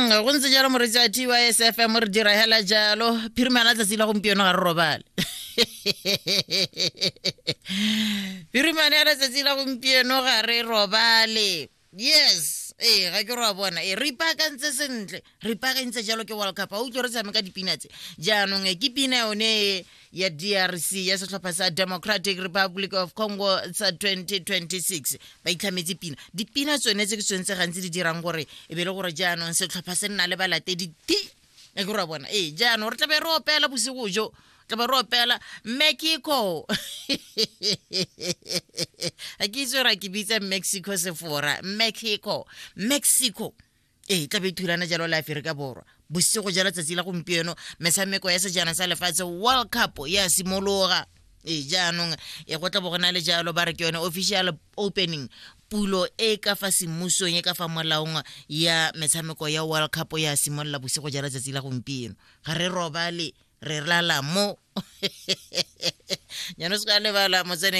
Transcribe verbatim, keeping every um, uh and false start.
Mm, go ntse jalo moretsi wa T Y S F M re dira hela jalo phirimana tsatsi la gompieno ga re robale phirimana ya tsatsi la gompieno ga re robale yes eh ga ke ro bona e re ipakantse sentle re ipakantse jalo ke World Cup a utlo re tshameka dipina tse jaanong ke pina yone ya D R C ya setlhopha sa Democratic Republic of Congo sa twenty twenty-six ba itlhametse pina dipina tsone tse ke tsentse gantsi di dirang gore e be le gore jaanong setlhopha se nna le balatedi ti e ke ro bona eh jaanong re tlabe re opela bosigo jo tlabe re opela Mexico a ke itse ra ke bitsa Mexico sefora Mexico Mexico eh tlabe thulana jalo la Afrika borwa bosigo jalo tsatsi la gompieno metshameko ya sejana sa lefatshe World Cup ya simologa eh jaanong e go tla bogona le jalo ba re ke yone official opening pulo e ka fa semmusong e ka fa molaong ya metshameko ya World Cup ya simolla bosigo jalo tsatsi la gompieno ga re robale re lala mo ya no se ka lebala mo